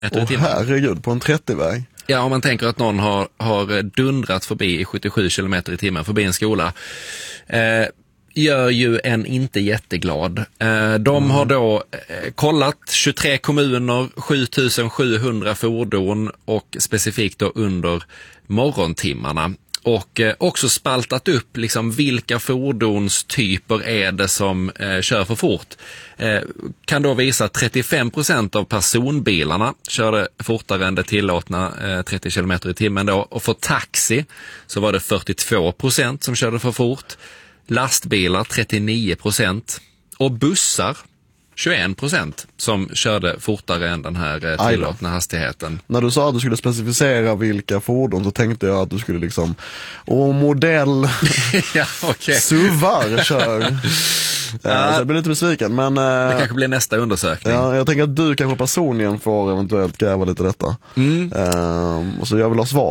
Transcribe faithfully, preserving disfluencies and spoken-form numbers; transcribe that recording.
Åh, herregud, på en trettio-väg. Ja, om man tänker att någon har, har dundrat förbi i sjuttiosju kilometer i timmen förbi en skola. Eh, gör ju en inte jätteglad. Eh, de mm. har då eh, kollat tjugotre kommuner, sjutusen sjuhundra fordon och specifikt då under morgontimmarna. Och eh, också spaltat upp liksom vilka fordonstyper är det som eh, kör för fort. Eh, kan då visa att trettiofem procent av personbilarna körde fortare än det tillåtna eh, trettio kilometer i timmen då. Och för taxi så var det fyrtiotvå procent som körde för fort. Lastbilar trettionio procent och bussar tjugoen procent som körde fortare än den här eh, tillåtna hastigheten. När du sa att du skulle specificera vilka fordon så tänkte jag att du skulle liksom åh, modell ja, okay. suvar kör. Ja. Så jag blir lite besviken, men det kanske blir nästa undersökning. Ja, jag tänker att du kanske personligen får eventuellt gräva lite detta. Mm. Um, och så jag vill ha svar.